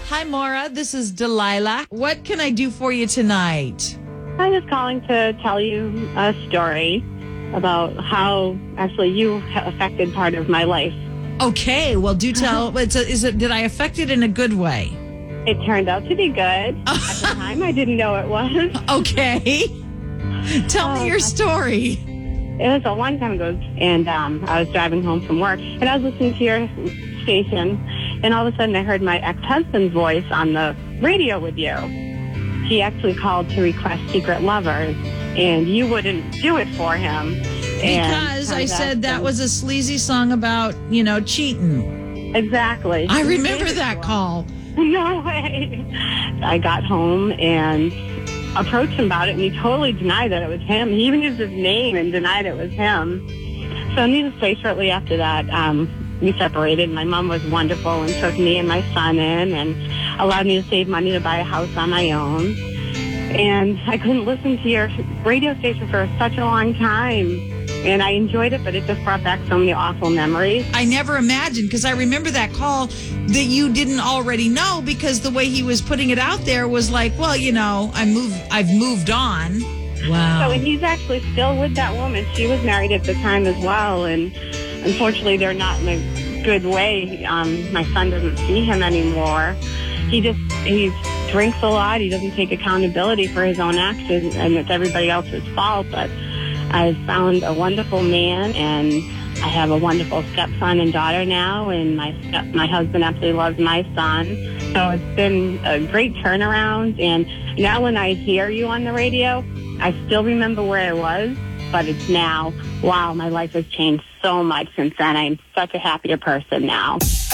Hi, Maura. This is Delilah. What can I do for you tonight? I was calling to tell you a story about how actually you affected part of my life. Okay, well, do tell. Did I affect it in a good way? It turned out to be good. At the time, I didn't know it was. Okay. Tell me your story. It was a long time ago, and I was driving home from work, and I was listening to your station, and all of a sudden I heard my ex-husband's voice on the radio with you. He actually called to request Secret Lovers, and you wouldn't do it for him. Because I said that was a sleazy song about, cheating. Exactly. I remember that call. No way. I got home and approached him about it, and he totally denied that it was him. He even used his name and denied it was him. So needless to say, shortly after that, we separated. My mom was wonderful and took me and my son in and allowed me to save money to buy a house on my own. And I couldn't listen to your radio station for such a long time. And I enjoyed it, but it just brought back so many awful memories. I never imagined, because I remember that call that you didn't already know, because the way he was putting it out there was like, well, I've moved on. Wow. So and he's actually still with that woman. She was married at the time as well, and unfortunately they're not in a good way. My son doesn't see him anymore. He drinks a lot. He doesn't take accountability for his own actions, and it's everybody else's fault. But I've found a wonderful man, and I have a wonderful stepson and daughter now, and my husband absolutely loves my son. So it's been a great turnaround, and now when I hear you on the radio, I still remember where I was, but it's now, wow, my life has changed so much since then. I'm such a happier person now.